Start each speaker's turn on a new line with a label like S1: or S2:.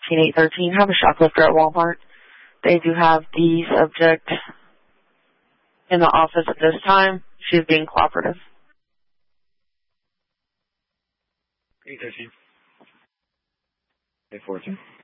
S1: 813. Have a shoplifter at Walmart. They do have the subject in the office at this time. She's being cooperative.
S2: 813. 814.